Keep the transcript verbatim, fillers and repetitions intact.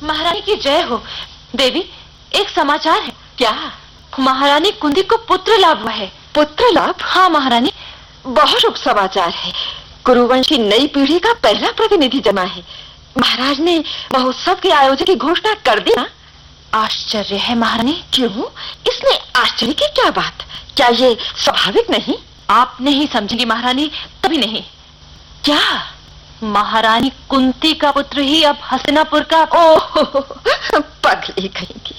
महारानी की जय हो। देवी, एक समाचार है। क्या? महारानी कुंती को पुत्र लाभ हुआ है। पुत्र लाभ? हाँ महारानी। बहुत शुभ समाचार है। कुरुवंश की नई पीढ़ी का पहला प्रतिनिधि जमा है। महाराज ने महोत्सव के आयोजन की घोषणा कर दी ना? आश्चर्य है महारानी। क्यों? इसमें आश्चर्य की क्या बात? क्या ये स्वाभाविक नहीं? आप नहीं समझेंगी महारानी, कभी नहीं। क्या? महारानी कुंती का पुत्र ही अब हस्तिनापुर का। ओह, पगली कहीं की।